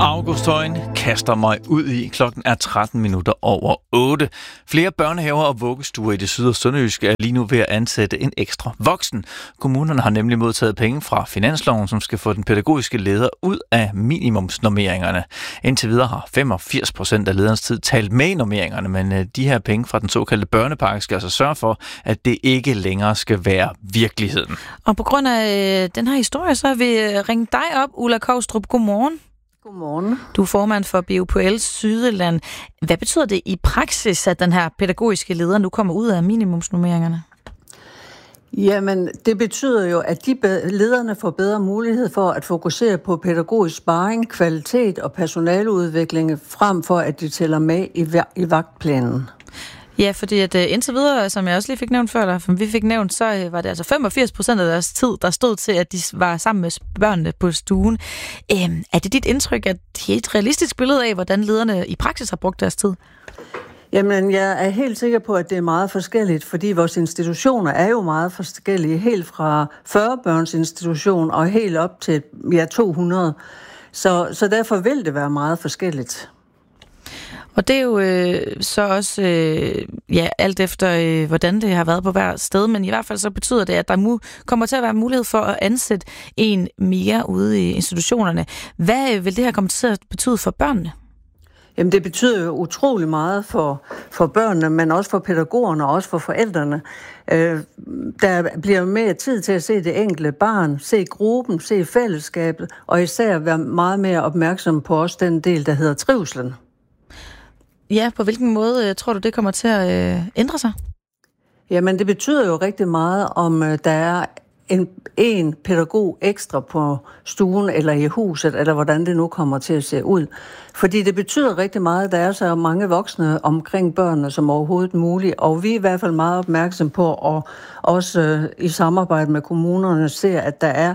August Højen kaster mig ud i. Klokken er 8:13. Flere børnehaver og vuggestuer i det syd- og sønderjyske er lige nu ved at ansætte en ekstra voksen. Kommunerne har nemlig modtaget penge fra finansloven, som skal få den pædagogiske leder ud af minimumsnormeringerne. Indtil videre har 85% af lederens tid talt med i normeringerne, men de her penge fra den såkaldte børnepakke skal altså sørge for, at det ikke længere skal være virkeligheden. Og på grund af den her historie, så har vi ringet dig op, Ulla Kovstrup. Godmorgen. Godmorgen. Du er formand for BUPL Sydjylland. Hvad betyder det i praksis, at den her pædagogiske leder nu kommer ud af minimumsnormeringerne? Jamen, det betyder jo, at lederne får bedre mulighed for at fokusere på pædagogisk sparring, kvalitet og personaleudvikling, frem for at de tæller med i vagtplanen. Ja, fordi at indtil videre, som jeg også lige fik nævnt før, eller som vi fik nævnt, så var det altså 85% af deres tid, der stod til, at de var sammen med børnene på stuen. Er det dit indtryk, at det er et realistisk billede af, hvordan lederne i praksis har brugt deres tid? Jamen, jeg er helt sikker på, at det er meget forskelligt, fordi vores institutioner er jo meget forskellige, helt fra 40 børns institution og helt op til 200. Så derfor vil det være meget forskelligt. Og det er jo så også, alt efter hvordan det har været på hver sted, men i hvert fald så betyder det, at der kommer til at være mulighed for at ansætte en mere ude i institutionerne. Hvad vil det her komme til at betyde for børnene? Jamen, det betyder jo utrolig meget for børnene, men også for pædagogerne og også for forældrene. Der bliver mere tid til at se det enkelte barn, se gruppen, se fællesskabet, og især være meget mere opmærksom på også den del, der hedder trivslen. Ja, på hvilken måde tror du, det kommer til at ændre sig? Jamen, det betyder jo rigtig meget, om der er en pædagog ekstra på stuen eller i huset, eller hvordan det nu kommer til at se ud. Fordi det betyder rigtig meget, at der er så mange voksne omkring børnene som overhovedet muligt, og vi er i hvert fald meget opmærksom på, og også i samarbejde med kommunerne ser, at der er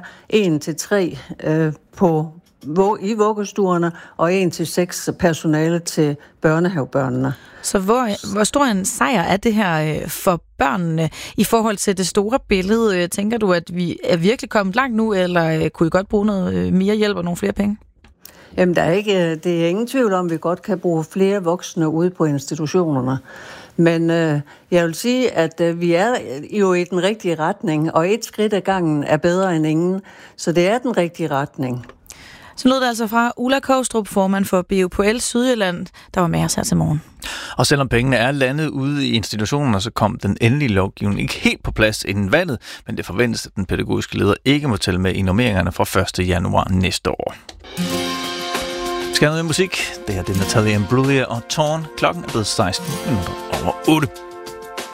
1-3 i vuggestuerne og 1-6 personale til børnehavebørnene. Så hvor stor en sejr er det her for børnene i forhold til det store billede? Tænker du, at vi er virkelig kommet langt nu, eller kunne I godt bruge noget mere hjælp og nogle flere penge? Jamen, det er ingen tvivl om, at vi godt kan bruge flere voksne ude på institutionerne. Men jeg vil sige, at vi er jo i den rigtige retning, og et skridt ad gangen er bedre end ingen. Så det er den rigtige retning. Så lød det altså fra Ulla Kovstrup, formand for BUPL Sydjylland, der var med os her til morgen. Og selvom pengene er landet ude i institutionerne, så kom den endelige lovgivning ikke helt på plads inden valget, men det forventes, at den pædagogiske leder ikke må tælle med i normeringerne fra 1. januar næste år. Skal noget med musik? Det her er Natalia Imbruglia og Torn. Klokken er blevet 8:16.